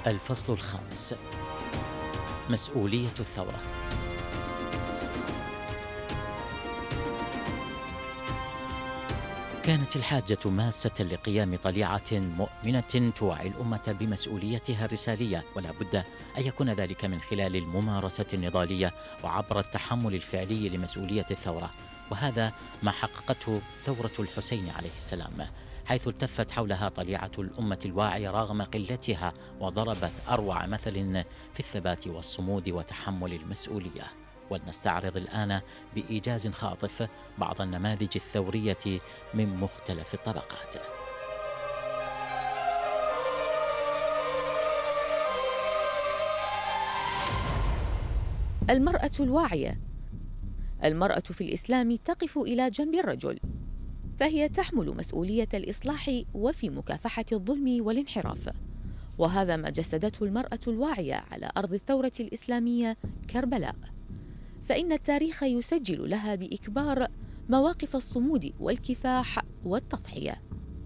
الفصل الخامس: مسؤولية الثورة. كانت الحاجة ماسة لقيام طليعة مؤمنة توعي الأمة بمسؤوليتها الرسالية، ولا بد أن يكون ذلك من خلال الممارسة النضالية وعبر التحمل الفعلي لمسؤولية الثورة. وهذا ما حققته ثورة الحسين عليه السلام، حيث التفت حولها طليعة الأمة الواعية رغم قلتها، وضربت أروع مثل في الثبات والصمود وتحمل المسؤولية. ولنستعرض الآن بإيجاز خاطف بعض النماذج الثورية من مختلف الطبقات. المرأة الواعية. المرأة في الإسلام تقف إلى جنب الرجل، فهي تحمل مسؤولية الإصلاح وفي مكافحة الظلم والانحراف، وهذا ما جسدته المرأة الواعية على أرض الثورة الإسلامية كربلاء، فإن التاريخ يسجل لها بإكبار مواقف الصمود والكفاح والتضحية.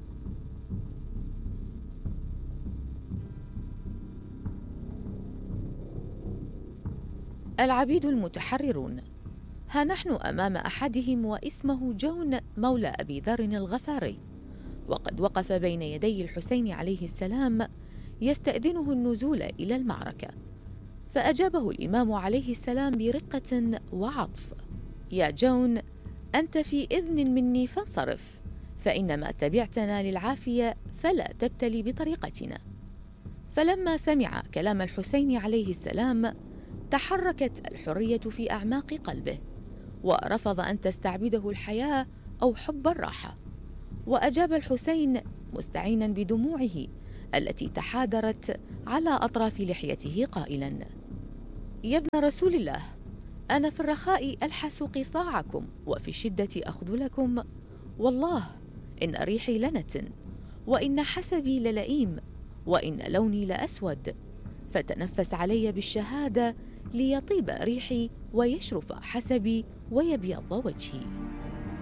العبيد المتحررون. ها نحن أمام أحدهم واسمه جون مولى أبي ذر الغفاري، وقد وقف بين يدي الحسين عليه السلام يستأذنه النزول إلى المعركة، فأجابه الإمام عليه السلام برقة وعطف: يا جون، أنت في إذن مني فانصرف، فإنما تبعتنا للعافية فلا تبتلي بطريقتنا. فلما سمع كلام الحسين عليه السلام تحركت الحرية في أعماق قلبه، ورفض أن تستعبده الحياة أو حب الراحة، وأجاب الحسين مستعينا بدموعه التي تحادرت على أطراف لحيته قائلا: يا ابن رسول الله، أنا في الرخاء ألحس قصاعكم وفي الشدة أخذلكم، والله إن ريحي لنتن، وإن حسبي للئيم، وإن لوني لأسود، فتنفس علي بالشهادة ليطيب ريحي ويشرف حسبي ويبيض وجهي.